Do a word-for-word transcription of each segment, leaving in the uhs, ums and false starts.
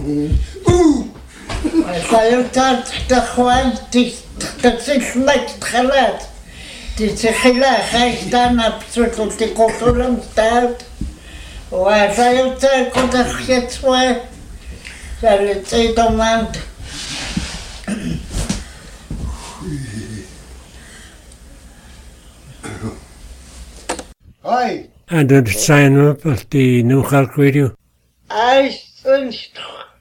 Sayutat Tahuan Tismak Halat. Tisila Haistan absolutely Kotulam stout. Why Sayuta Kodachetswa? Shall it say Domant? Hi. And did sign up at the New Clark Radio? I think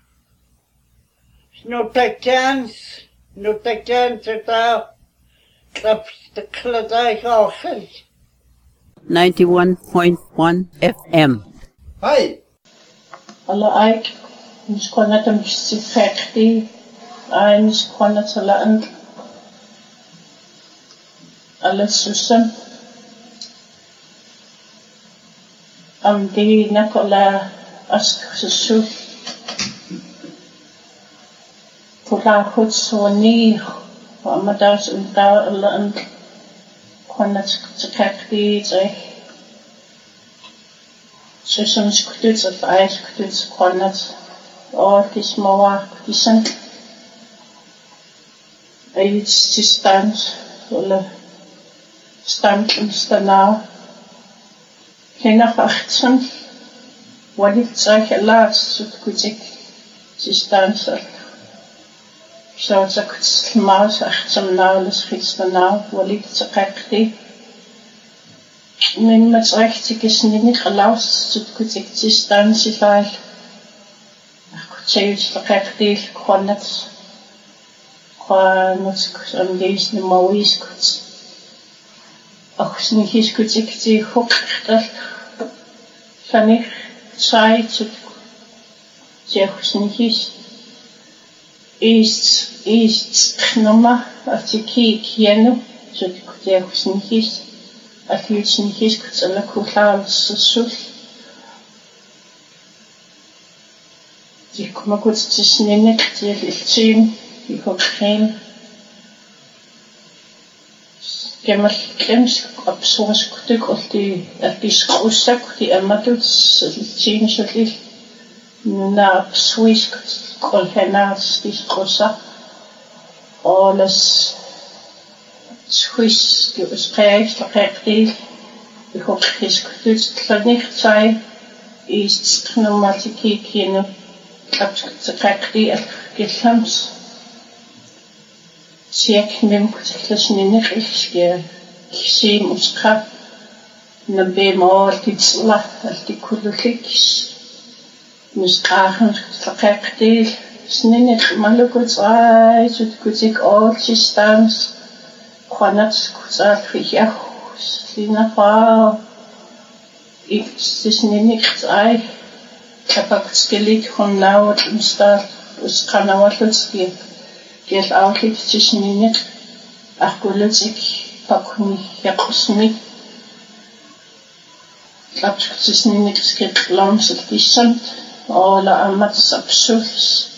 no take chance, no take chance at all. That's the Cladai office. ninety-one point one F M. Hi. Alla Ike, mis konna tam sifekti, ay mis konna talaan. Alla Susan. Am di nakola ask susu. Kula hut soni, amadas unta alla and konna sifekti zay. Susan skutut of ice skutut konna or this mawa kudisan. Ay stand oder stand und stanau. Henach achtzehn, walit zach elat sut kuzik distanza. So zak maus achtzehn naules stanau walit zakakti. Min mat zachtig is nicht gelaust sut kuzik distanza fall. Ach kuzik zakakti konnet. Konnet am deisne mawis kuzik. Ach snichis kuzik zi hoktal. Саних сайт зехснихис ist ist нома атики киену зехснихис атичнихис кцала кулал сусул дикмагут цсненек зелцин ихокхен Gemmer klems absoos kutuk of die erpis krusak die amadus tjinshli na swisk kolhenas dis kosa alles swiss die bespreekt verkehrt ik hoop is kutuk tlanig zij is pneumatiki kino klapt zakakti geslams Siek mem kutiklasni nixke kisi muska nabe mor titsla alti kulukis muskahan takakti snine malukut ay sut kutik all systems kwanat kutsal fiya sina fa iksis nix ay kapak skelit hon naut instal uskanawatski Geld outlet zwischen ihnen, ach gulzig, pakuni, jakusmi. Glaub zwischen ihnen es geht langsam gesund, alla amas absurds.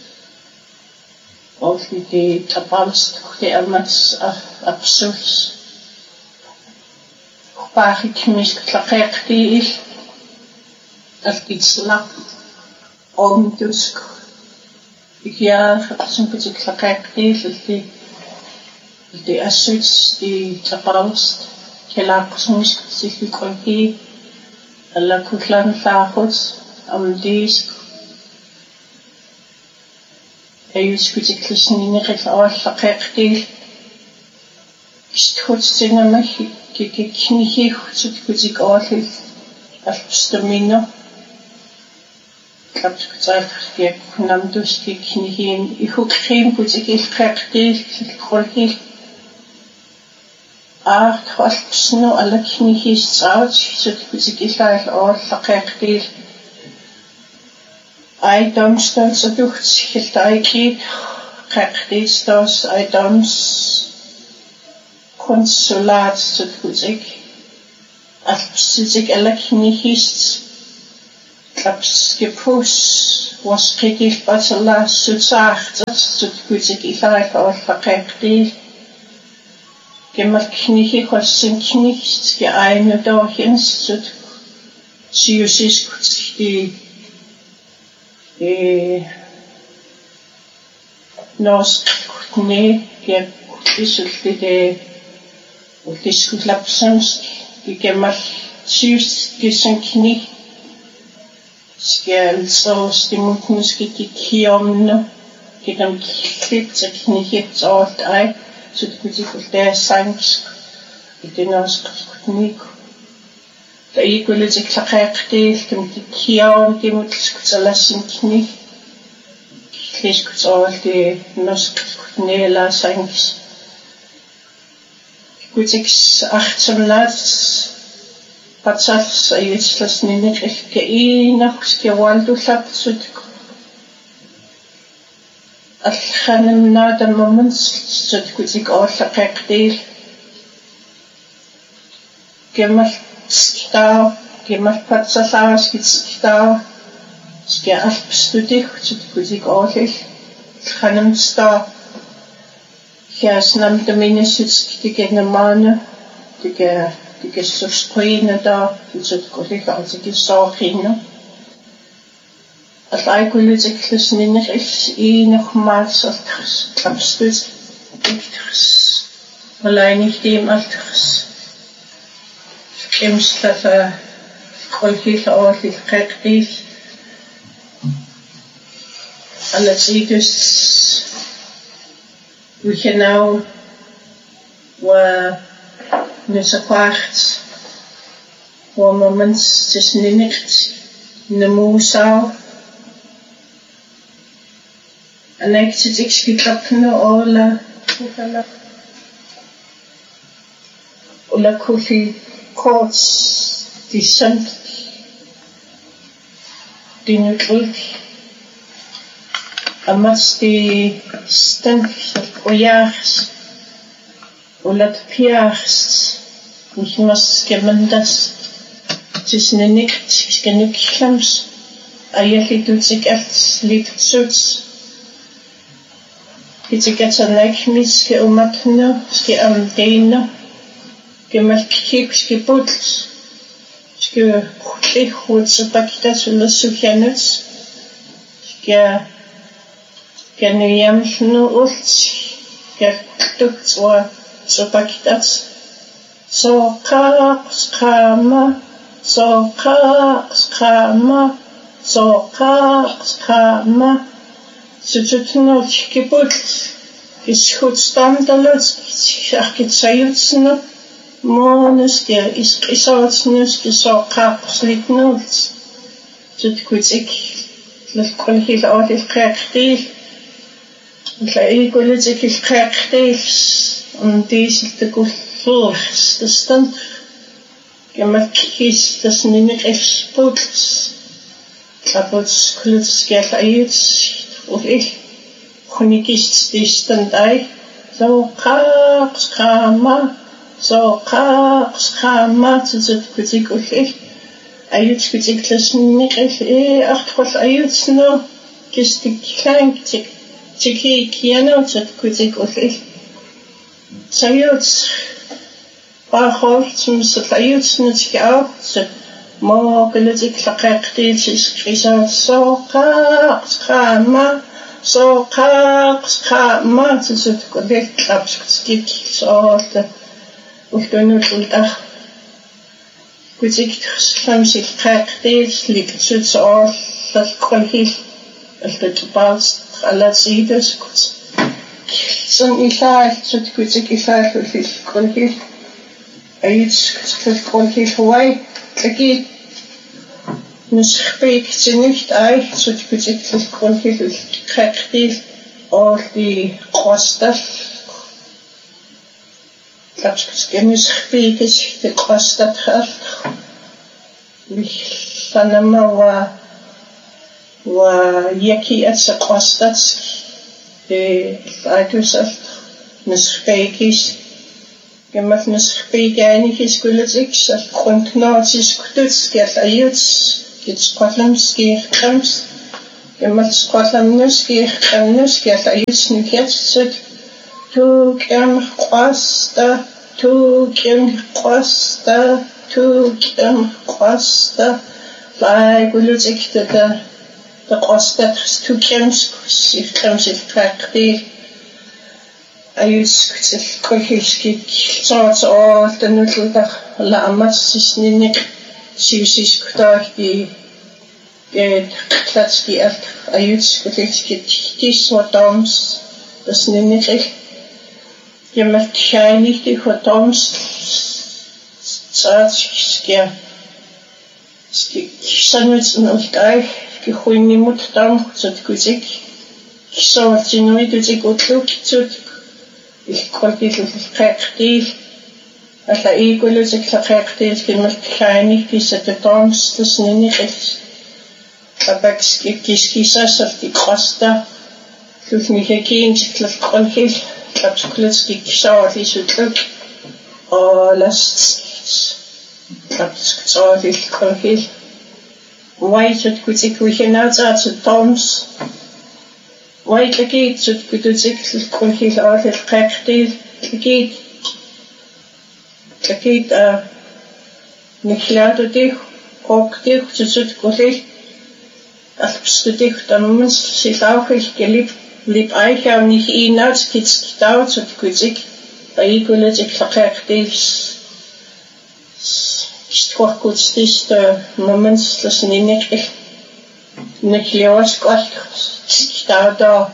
Auch die Tabals, die amas absurds. Paar ik mis klakert die, als iets lach, om dus. Ja, zo'n beetje klakijk is die die assets die tabals kelak soms zich gekocht alla kutlan fagots am dis ayus beetje klisnine gefaar klakijk die is goed zingen maar ik ik niet heel zo goed ik altijd als stamina Klaps gezegd, ik nam dus die knieën. Ik hoek geen goed, ik is krachtig, ik kolkig. Ah, ik was snel alle knieën zout, zo goed ik is eigenlijk al krachtig. I don't stand zo doet, gelijk krachtig stas, I don't consulaat, zo goed ik. Als ik alle knieën Klaps gepus was kritisch batala sutsach das zu kuzik ifak auf verkehrt gemmer kniche kosten nicht geeine dorchens zu siusis die die nos kutne kia isultide utiskutlapsams ikemal syus kisankni skal så stimutnuski kikiomno kidam klitsekni hitsort ai så det kunne få det sangs i det norske kutnik da I kunne til klakakte dem de kiom de mot skutalassinkni kleskutort det norske kutnela sangs kutiks achtsamlats patsals ayitslas ninikilke inax kiwaldulapsut alkhanimna damamans sut kutik orlaqaqtil kemal sta kemal patsalas kitsta ska alpstudik sut kutik orlil khanimsta Kjærsnam de minnesut de gennemane de de så sprøjende der så det går ikke altså de så kine at jeg kunne ikke klare ikke i nok mal så klapstød ikke alene ikke dem alt kæmst der kolkil over til rigtig alle sides we can now were nesakwacht wa moments just ninikt nemusau anektit ikskitlapne ola kufala ola kufi courts descent dinutrik amas de stank oyars olat piars ich muss gemendas tisne nicht skenukhlams ayeli dutsik at litsuts Kitsikats anakmis ke umatna ske amdena gemalkik ske buts ske khutli khutsatakita sulasukyanus ske Genuyamshnu ults gertuktswa sopakitats so kaks kama so kaks kama so kaks kama sututnot kibut ishut standalats achkitsayutsnu monus der is isotsnus so kaks litnuts sutkutzik lkolhil adil qaqtil Ik wil het ik is krachtig en deze te goed de stand. Je mag kies dat niet echt spoed. Dat wordt klus geld uit of ik kon ik kies die stand uit. Zo kaaks kama, zo kaaks kama, zo zit goed ik of ik. Uit goed ik dat niet echt eh acht wat uit nou. Kies die klein tik. Tiki kiano zet kutik ofil. Sayuts Bachholt zum Sayuts nutski auch zet mogelijk laqaqtil is krisa so kaaks kama so kaaks kama zet kutik klapskik so de uftonut ultach kutik samsik qaqtil likt zet so dat kolhil het baust alla sides som i klar så det kunne ikke klar for fisk kolhil ayt kolhil Hawaii lagi nuskhbik nicht ay så det kunne ikke kolhil kraftig og de koster kapsk nuskhbik det koster kraft vi sanama wa ويكي أتسقوستاتس فايتوسالت نسخبيكيس كما في نسخبيكاني كيس كولتيكس كنت نوتيس كتوتس كيال أيوتس كيتس قوتلمس كيخ خمس كما تسقوتلمنوس كيخ خمنوس كيال أيوتس نكيتس تو كم قوستا تو كم قوستا تو كم قوستا فاي كولتيك تدا the Ostat two gems, if comes if practically. I use Kolhiski, swords all the little Lamas is Ninik, Susis Kutaki, Klatski, I use Kolhiski, this what Doms, the Ninik. You must shine it for Doms, such scare. Sandwich and Ultai, Huinimut Dom, so Kuzik, so what's in me to the good look to. Ich konnte dieses Praktiv, also equal as a Praktiv, die mit klein ist, die Dons, das nenne ich es. Aber es gibt die Skissas auf die Costa, durch mich ergehen, ich glaube, Konhil, ich glaube, so kurz geschaut, wie so Glück, oh, lasst ich glaube, es gibt so viel Konhil. Weit wird gut sich wie hinaus, also Dons. Wait, geht, so gut du sich Konhil auch das Praktiv, geht, geht, äh, nicht lerne dich, hock dich, so so gut ich, als du dich, dann muss sich auch ich geliebt, lieb euch auch nicht ihn als geht's gedauert, so gut ich, bei ich will sich Praktiv, ist doch gut, ist der Moment, das nenne ich, nicht los, Gott, da da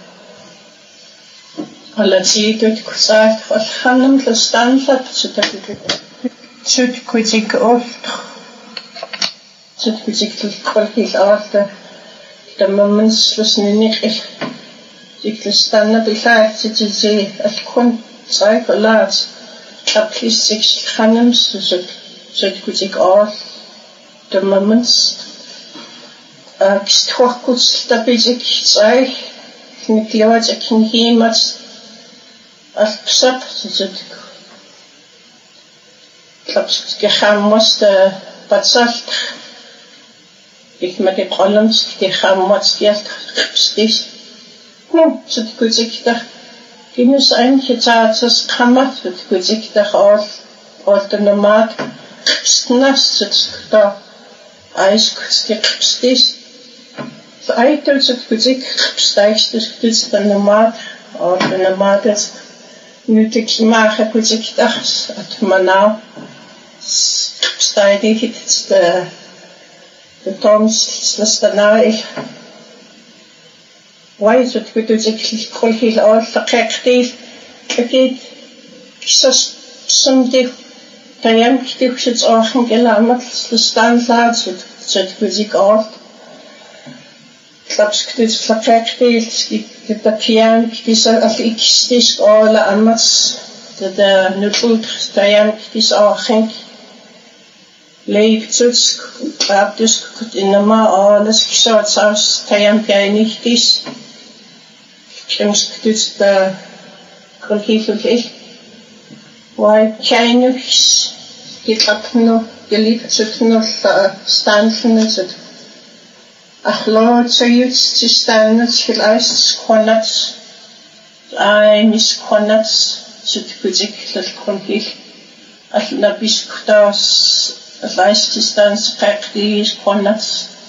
alla tid sagt att han inte stannar så där så kritik och så kritik till kvalitet att det moments lösningen nicht det stannar beklagt sig till att kun säga och lärt att sig kan så så kritik att det moments äh stochkus da basic sei mit Leute ich kann jemals als Psap so klappt geham musste bezahlt ich mit den Columns geham muss jetzt ist hm so gut ich da die muss eigentlich zahlt das kann man so gut ich da aus aus der normal nass so da Eis gibt ist so eitel so Physik steigt das ist dann normal und wenn normal das nötig mache Physik das at man now steigt jetzt der der Toms das dann ich weiß es wird sich kolchil aus verkehrt geht so zum die Dann gibt es auch ein Gelammet, das dann sagt, so Physik auch. Ich glaube, es gibt verkehrt, es gibt der Pian, dieser auf X-Disk alle anders, der Null, der ist auch ein Leib, so gab es in der Mal alles geschaut aus, der nicht ist. Ich glaube, es gibt der Konhil ich. Weil keine Gedanken geliebt zu noch standen so ach Lord so jetzt zu standen vielleicht konat ein ist konat so Physik das Konhil ach na bis das vielleicht ist dann praktisch konat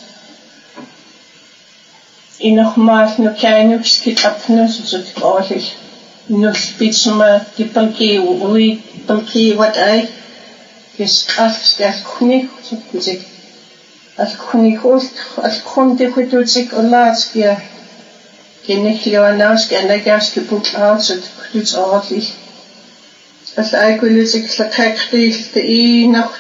in noch mal nur keine Gedanken so eigentlich nur spitzel die Banki oui Banki what I is als der König so Physik als König holt als Kunde für sich und las wir gehen nicht hinaus gerne gas gebucht aus und tut's ordentlich als eigentlich sich verkackt ist die Nacht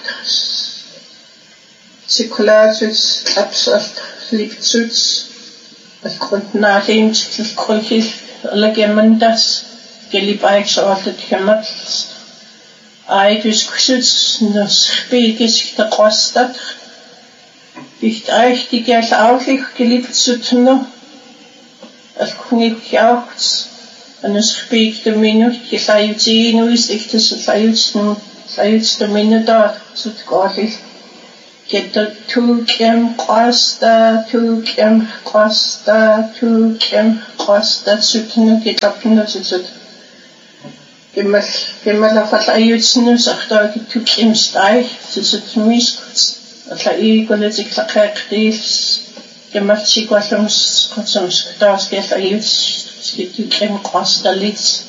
Zirkulatus absolut liegt Schutz als Grund nachdem das Kolchis alle gemeint das geliebt eingeschaltet gemacht eigentlich geschützt das Spiel ist der Kostet nicht euch die Geld auch geliebt zu tun als König auch und es Spiel der Minute ich sei sie nur ist ich das sei jetzt sei jetzt der Minute da so gar nicht geht der Tukem Costa Tukem Costa Tukem Costa zu tun geht ab nur so Gemal gemal auf der Ayutsnu sagt da gibt im Steig das ist mich als ich will sich verkehrt Gemmachi quatums quatums das get a youth skip kem qastalit.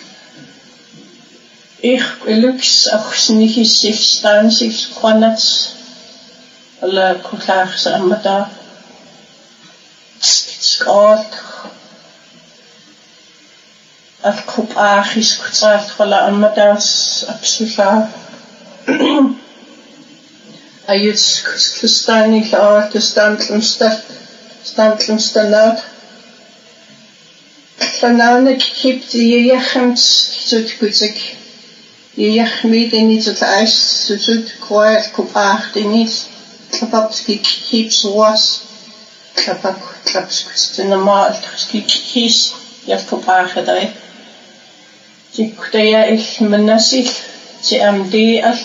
Ich lux auch nicht sich stan sich qanats alla kutlach samada skot af kup achis kutsat wala amadas absoluta ayuts kustani la te standlumsta standlumsta laut Vanavond kipt je jechemt zoet kutsik je jechmid in iets het ijs zoet kwijt kup ach in iets klapski kips was klapak klapskus de normaal ski kies je kup ach dai je kutaya ik menasik je am de alt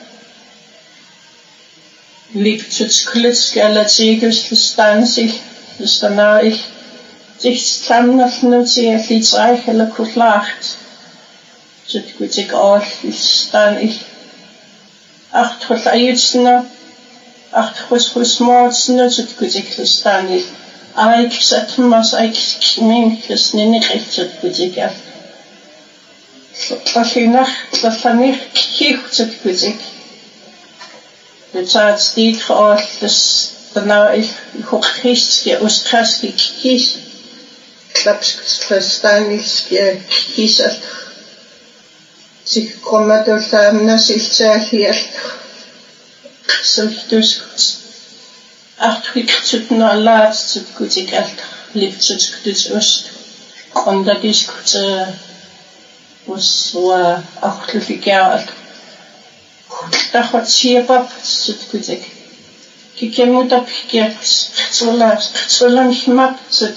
liep zoet kluts galat zeker staan zich dus daarna ik zich tramnaf nu zie ik iets eigenlijk goed lacht zodat ik ik al staan ik acht wat ayutsna acht goed goed smartsna zodat ik ik staan ik ik zet mas ik neem dus niet echt zodat ik af als je nacht dat van ik kijk zodat ik de tijd stiet geal dus daarna ik goed geest je oostkaski kies Klapskustaniskia kisat. Zich komen door samen zichzelf hier. Dus acht week tot na laatst het goed ik echt lief tot dus oost. En dat is goed was zo acht jaar. Dat wat zie pap tot goed ik. Ik heb moet op gekeken. Zo lang zo lang gemaakt tot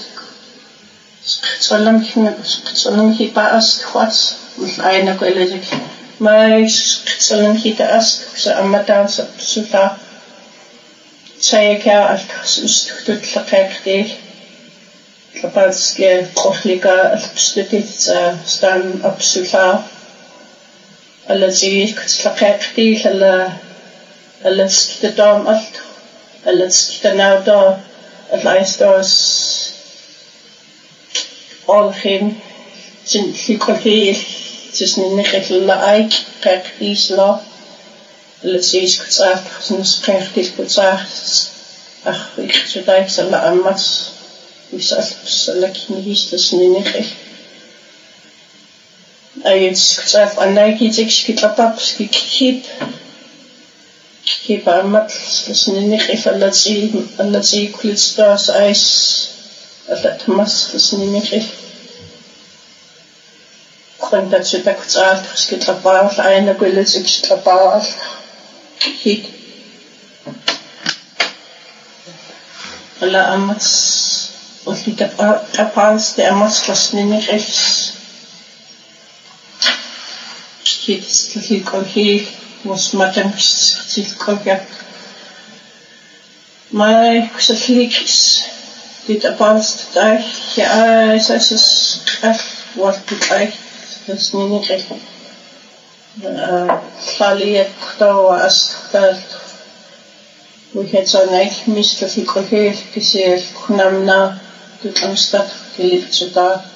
Solam kimi solam kita as khwats aina ko elejik mai solam kita as sa amata suta sayaka as tut laqaqti kapatske qoflika alstutit stan absoluta allazi laqaqti alla allaskita dam alt allaskita nauda allaistos all geen zijn hypocrisie tussen niet laik praktisch la het is gezegd zijn praktisch gezegd ach ik zou daar zal amas is als lekker niet dat niet echt hij is gezegd en hij kiet ik schiet pap schiet keep keep amas dat is niet echt dat zie dat zie klits dat is dat mas dat is niet echt Kon dat je dat goed uit geschiet lapaal, eindelijk wil het ik lapaal hik. Alla amas, of die lapaals de amas was niet echt. Schiet het hik al hik, was met hem schiet al hik. Maar ik zeg hik is dit lapaals dat ik ja, is is echt wat ik eigenlijk. Dat is niet echt. Sali kto as dat we het zo niet mis dat ik ook heel gezegd nam na de omstad geliefd zo daar.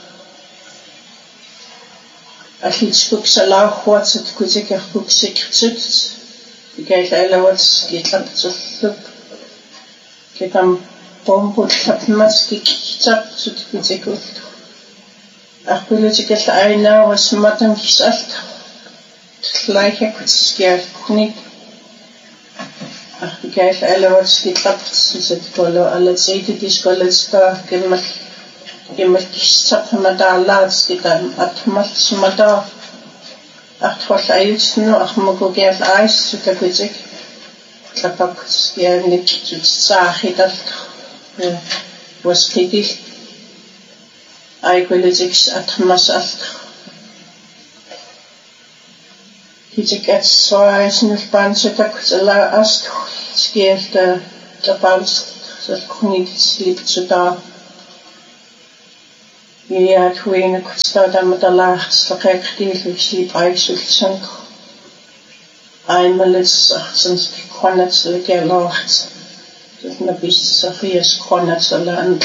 Als iets goed zal wat het goed zeker goed zeker zit. Ik kijk alle wat dit land zo loop. Ik dan bombot heb mas gekichat zo goed zeker. Ach, politica aina was madam gesalt. Gleich ik het skeer niet. Ach, ik kijk alle wat geklapt is het polo alle zeiden die scholen sta gemmer gemmer gesat met daar laatst gedaan at mas mada. Ach, wat uit nu ach mag ook even ijs zo dat weet ik. Klapak skeer niet zo zaag dat was kritisch. Ik wil het ik at mas at ik het zo is nu span zo dat ik la ast skeert de tapals dat ik niet sliep zo daar ja het hoe ik sta dan met de laagste kijk die ik sliep eigenlijk zo eenmaal is achtzins kon het zo lekker laagst Sieltä napissa hias konasalla and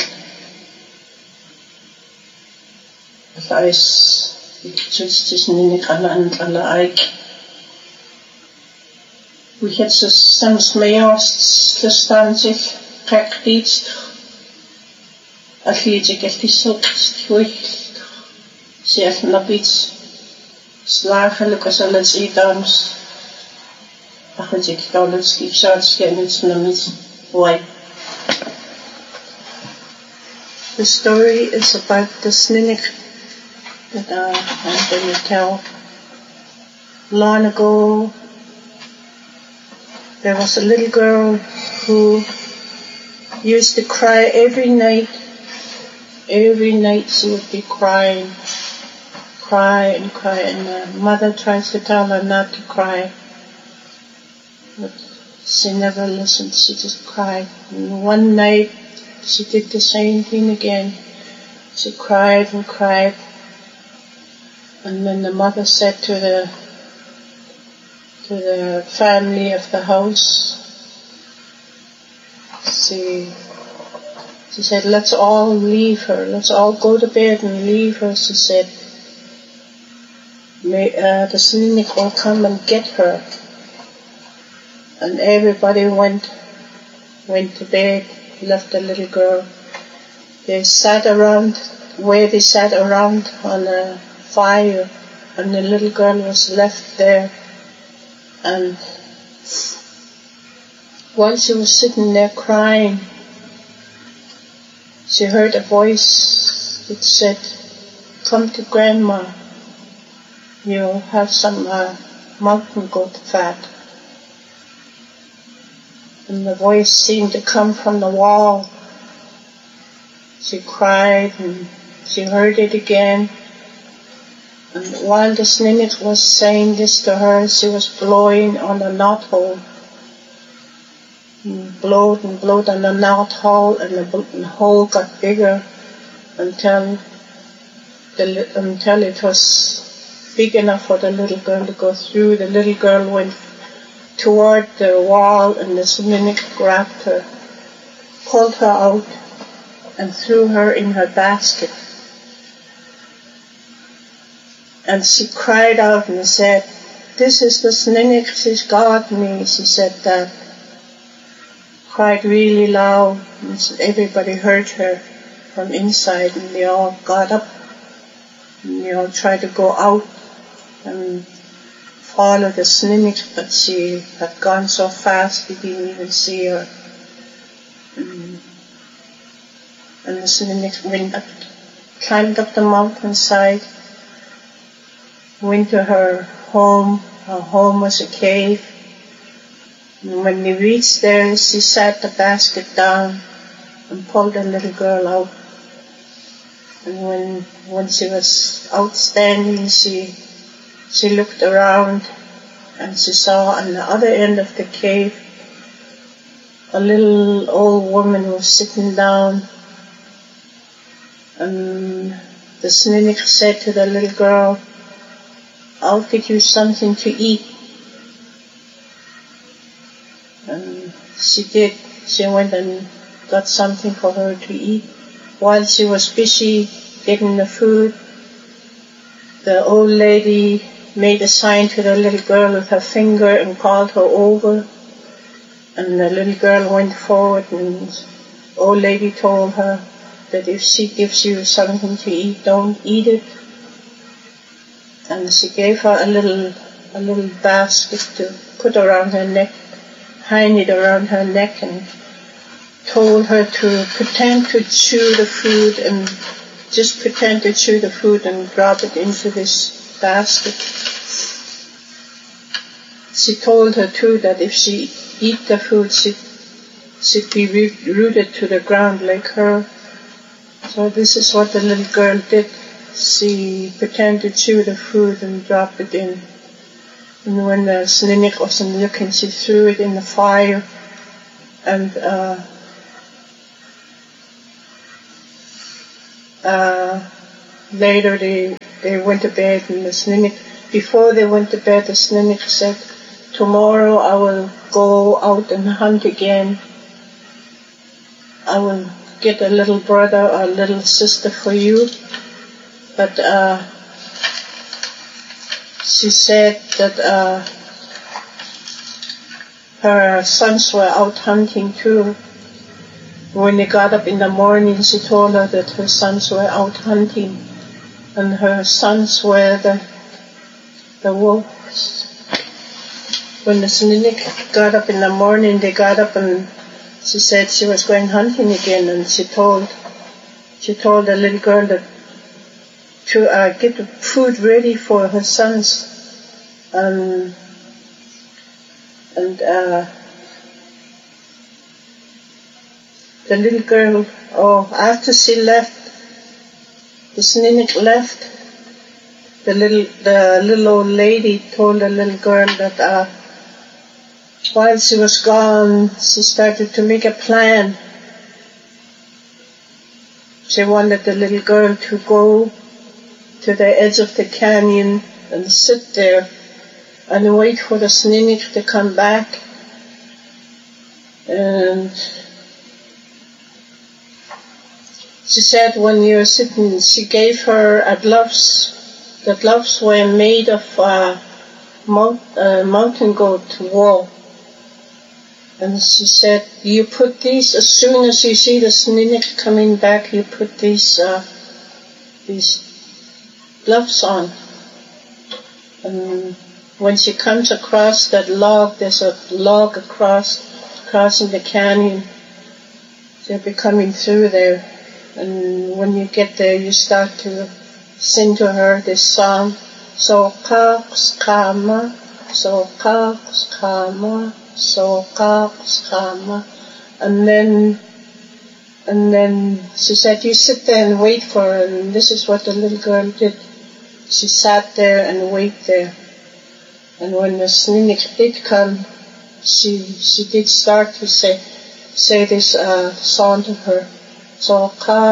lais iksustis ninikana and alla aik. We had some smejost testansil praktiist alliitik allisulqist huilt sieltä napits slaagelukasallats idaams achatik kaulutski ksaatskianits namits wai. The story is about the sninnik that uh, I'm going to tell. Long ago, there was a little girl who used to cry every night. Every night she would be crying, cry and cry, and her mother tries to tell her not to cry. But she never listened, she just cried. And one night, she did the same thing again. She cried and cried. And then the mother said to the to the family of the house, she, she said, let's all leave her. Let's all go to bed and leave her, she said. May, uh, the sninnik will come and get her. And everybody went went to bed, left the little girl. They sat around, where they sat around on a fire, and the little girl was left there. And while she was sitting there crying, she heard a voice that said, come to Grandma, you'll have some uh, mountain goat fat. And the voice seemed to come from the wall. She cried and she heard it again. And while the sninnik was saying this to her, she was blowing on the knothole. And blowed and blowed on the knothole, and the hole got bigger until the, until it was big enough for the little girl to go through. The little girl went toward the wall, and the sninnik grabbed her, pulled her out, and threw her in her basket. And she cried out and said, this is the sninnik, she's got me, she said that. Cried really loud, and everybody heard her from inside, and they all got up, and they all tried to go out and follow the sninnik, but she had gone so fast they didn't even see her. And, and the sninnik went up, climbed up the mountainside, went to her home. Her home was a cave. And when they reached there, she sat the basket down and pulled the little girl out. And when when she was outstanding, she she looked around, and she saw on the other end of the cave a little old woman was sitting down. And the sninnik said to the little girl, I'll get you something to eat. And she did. She went and got something for her to eat. While she was busy getting the food, the old lady made a sign to the little girl with her finger and called her over. And the little girl went forward, and the old lady told her that if she gives you something to eat, don't eat it. And she gave her a little, a little basket to put around her neck, hang it around her neck, and told her to pretend to chew the food and just pretend to chew the food and drop it into this basket. She told her too that if she eat the food, she'd, she'd be rooted to the ground like her. So this is what the little girl did. She pretended to chew the food and drop it in. And when the sninnik wasn't looking, she threw it in the fire. And uh, uh, later they they went to bed, and the sninnik, before they went to bed, the sninnik said, tomorrow I will go out and hunt again. I will get a little brother or a little sister for you. But uh, she said that uh, her sons were out hunting too. When they got up in the morning, she told her that her sons were out hunting, and her sons were the the wolves. When the Snuneymuxw got up in the morning, they got up and she said she was going hunting again, and she told she told the little girl that to uh, get the food ready for her sons, um, and uh, the little girl, oh, after she left, the Snuneymuxw left, the little the little old lady told the little girl that uh, while she was gone, she started to make a plan. She wanted the little girl to go to the edge of the canyon and sit there and wait for the Snuneymuxw to come back. And she said when you're sitting, she gave her a gloves. The gloves were made of uh, mount, uh, mountain goat wool. And she said, you put these, as soon as you see the Snuneymuxw coming back, you put these uh, these gloves on. And when she comes across that log, there's a log across, crossing the canyon. They'll be coming through there. And when you get there, you start to sing to her this song. So kaks kama, so kaks kama. So kama, and then and then she said, you sit there and wait for her. And this is what the little girl did. She sat there and waited there. And when the Snuneymuxw did come, she she did start to say say this uh, song to her. So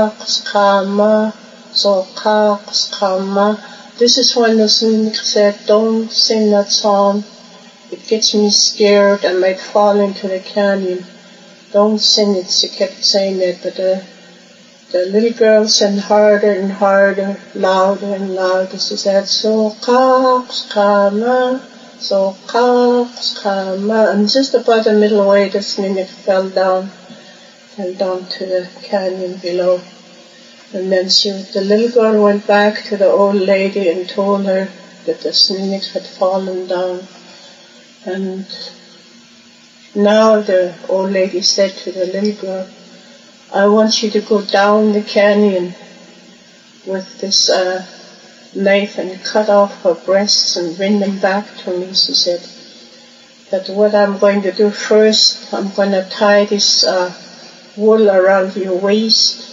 kama, so kama. This is when the Snuneymuxw said, don't sing that song. It gets me scared, I might fall into the canyon. Don't sing it, she kept saying that, but the, the little girl sang harder and harder, louder and louder. She said, so kaks kama, so kaks kama. And just about the middle way, the Snuneymuxw fell down, fell down to the canyon below. And then she, the little girl went back to the old lady and told her that the Snuneymuxw had fallen down. And now the old lady said to the little girl, I want you to go down the canyon with this uh, knife and cut off her breasts and bring them back to me, she said. But what I'm going to do first, I'm going to tie this uh, wool around your waist.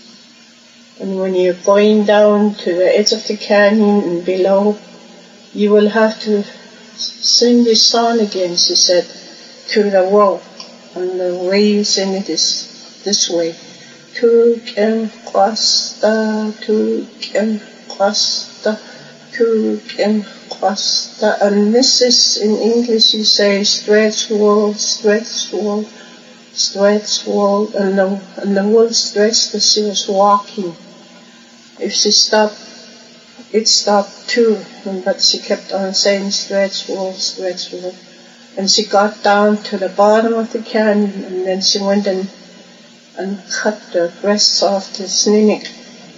And when you're going down to the edge of the canyon and below, you will have to sing this song again, she said, to the wall. And the way you sing it is this way. Tukem kwasta, tukem kwasta, tukem kwasta. And this is, in English you say, stretch wool, stretch wool, stretch wool. And the, and the wool stretched as she was walking. If she stopped, it stopped too, but she kept on saying stretch wool, stretch wool. And she got down to the bottom of the canyon, and then she went and, and cut the breasts off the Snuneymuxw.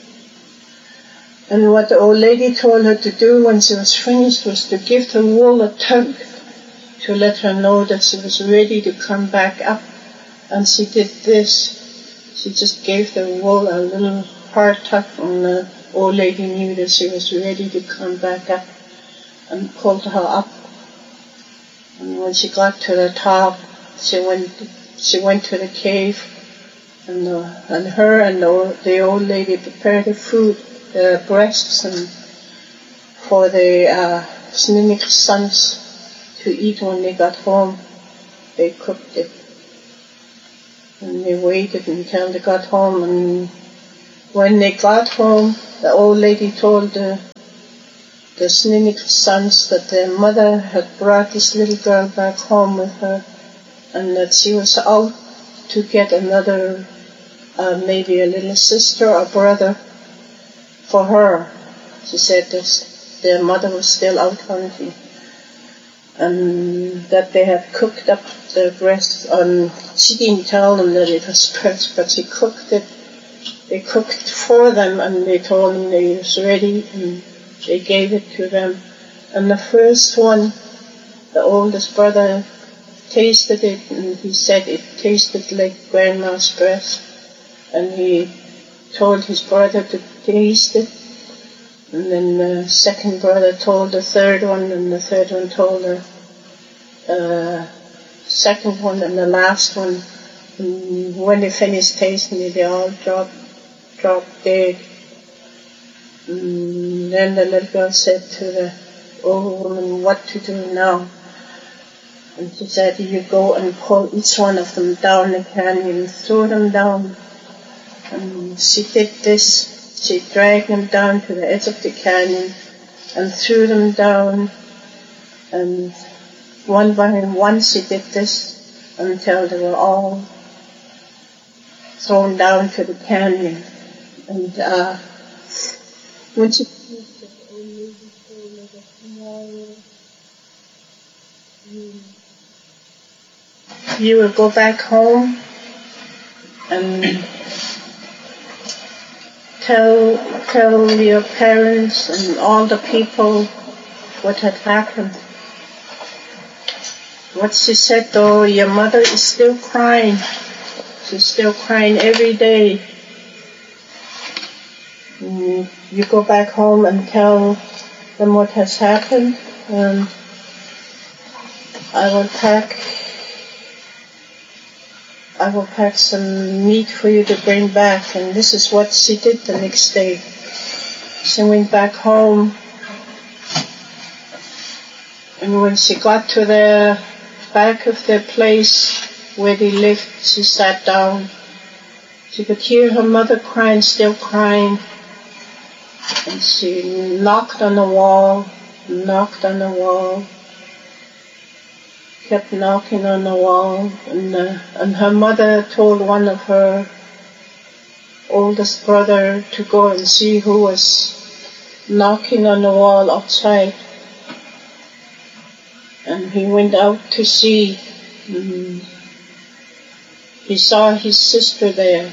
And what the old lady told her to do when she was finished was to give the wool a tug, to let her know that she was ready to come back up. And she did this. She just gave the wool a little hard tug, and the old lady knew that she was ready to come back up, and pulled her up. And when she got to the top, she went she went to the cave, and uh, and her and the old, the old lady prepared the food, the breasts, and for the uh, Snuneymuxw sons to eat when they got home. They cooked it, and they waited until they got home. And when they got home, the old lady told the the Snuneymuxw sons that their mother had brought this little girl back home with her, and that she was out to get another uh, maybe a little sister or brother for her. She said that their mother was still out hunting, and that they had cooked up the breast. Um, she didn't tell them that it was breast, but she cooked it. They cooked for them, and they told them it was ready, and they gave it to them. And the first one, the oldest brother, tasted it, and he said it tasted like grandma's breast. And he told his brother to taste it. And then the second brother told the third one, and the third one told the uh, second one, and the last one. And when they finished tasting it, they all dropped, dropped dead. And then the little girl said to the old woman, what to do now? And she said, you go and pull each one of them down the canyon, throw them down. And she did this. She dragged them down to the edge of the canyon and threw them down. And one by one she did this until they were all thrown down to the canyon. And uh, when she finished it, the old lady told her that tomorrow you, you will go back home and tell tell your parents and all the people what had happened. What she said though, your mother is still crying. She's still crying every day. And you go back home and tell them what has happened. And I will pack I will pack some meat for you to bring back. And this is what she did the next day. She went back home, and when she got to the back of the place where they lived, she sat down. She could hear her mother crying, still crying. And she knocked on the wall, knocked on the wall. Kept knocking on the wall, and, uh, and her mother told one of her oldest brother to go and see who was knocking on the wall outside. And he went out to see. And he saw his sister there,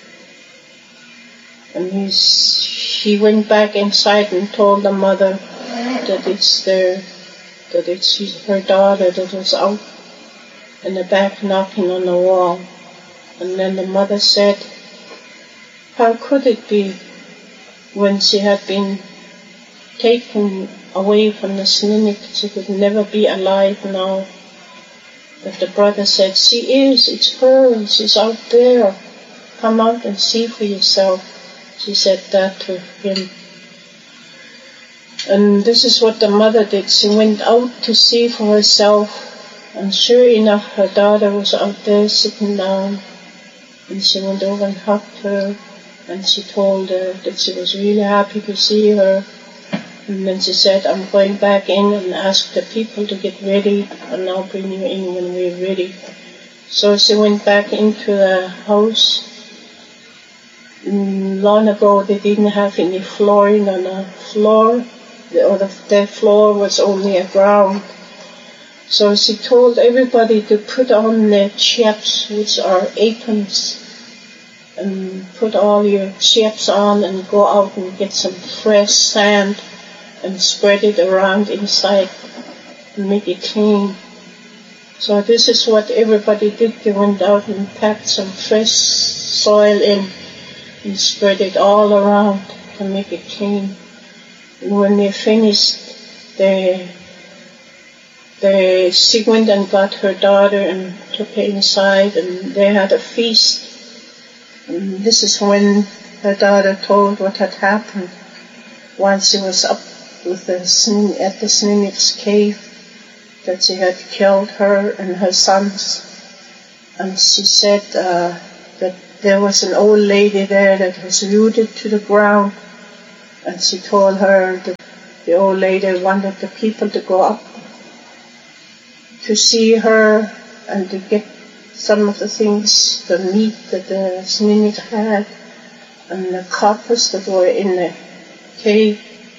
and he's, he went back inside and told the mother that it's their that it's her daughter that was out in the back knocking on the wall. And then the mother said, how could it be when she had been taken away from the Snuneymuxw, she could never be alive now? But the brother said, she is, it's her, she's out there. Come out and see for yourself. She said that to him. And this is what the mother did. She went out to see for herself, and sure enough, her daughter was out there sitting down. And she went over and hugged her, and she told her that she was really happy to see her. And then she said, I'm going back in and ask the people to get ready, and I'll bring you in when we're ready. So she went back into the house. Long ago, they didn't have any flooring on the floor. Or the, the floor was only a ground. So she told everybody to put on their chaps, which are aprons, and put all your chaps on and go out and get some fresh sand and spread it around inside and make it clean. So this is what everybody did. They went out and packed some fresh soil in and spread it all around to make it clean. And when they finished, they, they, she went and got her daughter and took her inside, and they had a feast. And this is when her daughter told what had happened while she was up with the, at the Snuneymuxw cave, that she had killed her and her sons. And she said uh, that there was an old lady there that was rooted to the ground. And she told her that the old lady wanted the people to go up to see her and to get some of the things, the meat that the Snimit had, and the coppers that were in the cave.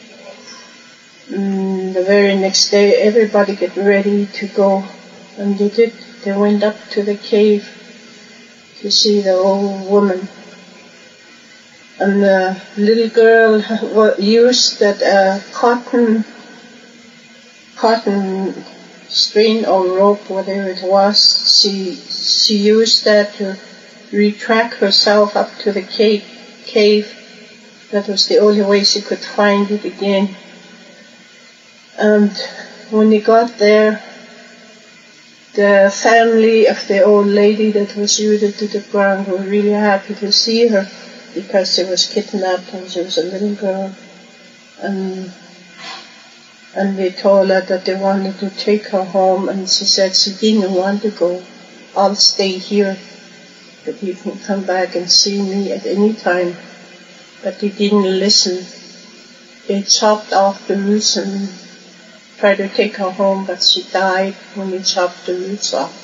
Mm, the very next day, everybody get ready to go, and they did. They went up to the cave to see the old woman. And the little girl used that uh, cotton, cotton string or rope, whatever it was. She she used that to retract herself up to the cave. Cave. That was the only way she could find it again. And when he got there, the family of the old lady that was rooted to the ground were really happy to see her, because she was kidnapped and she was a little girl. And and they told her that they wanted to take her home, and she said she didn't want to go. I'll stay here, but you can come back and see me at any time. But they didn't listen. They chopped off the roots and tried to take her home, but she died when they chopped the roots off.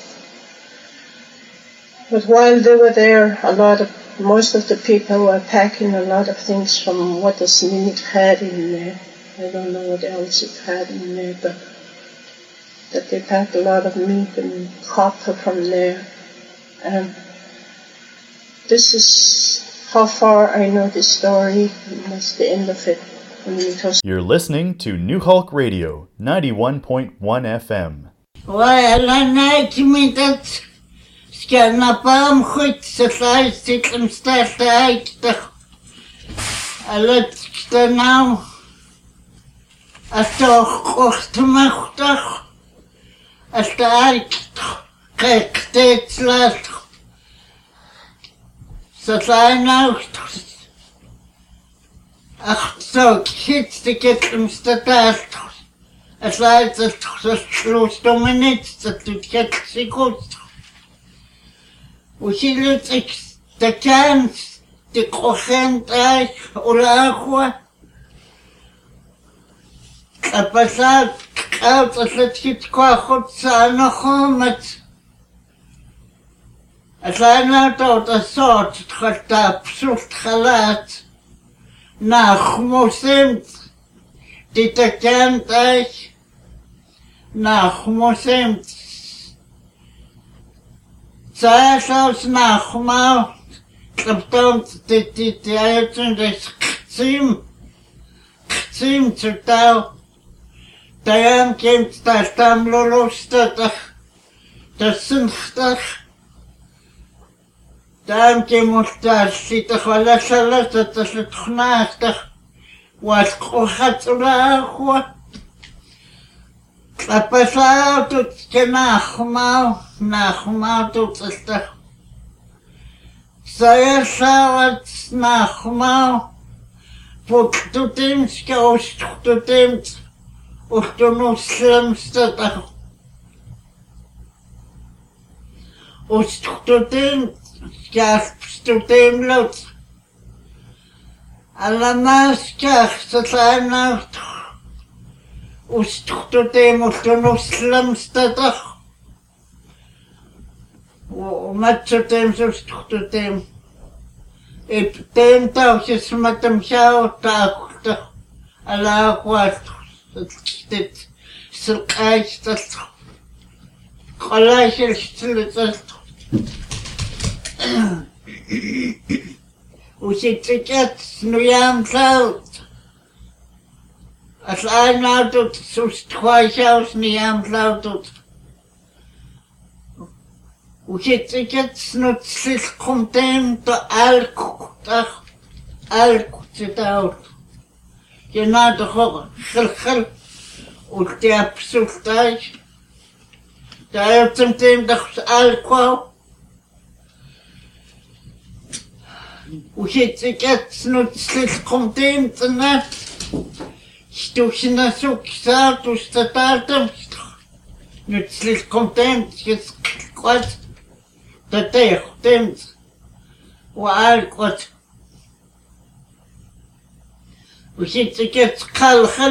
But while they were there, a lot of most of the people were packing a lot of things from what the Snimit had in there. I don't know what else it had in there, but that they packed a lot of meat and copper from there. And this is how far I know the story, and that's the end of it. You're listening to New Hulk Radio, ninety-one point one F M. Well, I night me that scanna palm goed se size sit in start uit the a lot the now a toch kocht machtig a start kijk steeds laat so sein now ach so kids to get them started as light as the close to minutes to get the good. We see the chance, the corrent or agua. A passat out as it hit quahot sana homet. As I not out a sort, cut up, suit halat. Nach Mosimt, die der kennt euch. Nach Mosimt. Zuerst aus Nachmal, klappt die, die, die Eltern des Kzim, Kzim zu tau. Dayan kommt das Tamlolustach, das Sinchtach. Dayan kommt das Sittach, weil das alles, das ist Knachtach, was kocht zu lachen. Apesar tut que nachmal, nachmal tut es doch. Sei es als nachmal, wo du denkst, aus du denkst, und du noch schlimmste doch. Und du denkst, gaspst du dem Lot. Alla Maskach, das einer Устхтутем, устхтунуслемстатах. Матчутем, устхтутем. И тем таусис матамхяу таухтах. Аллахуат. Стит. Силкайстат. Халайшилстилитат. Уситикет снуям таут. Als ein Auto so Streichhaus nie am Lautet. Und jetzt jetzt nützlich kommt dem der Alkohol, der Alkohol zu taut. Genau doch Schilchel und der Absulteich. Der hat zum dem doch Alkohol. Und jetzt jetzt nützlich kommt dem der Nacht. Durch den Zug gesagt, durch den Datum, nützlich content, jetzt Gott, der Tech, dem, wo all Gott. Und jetzt jetzt Kalchen,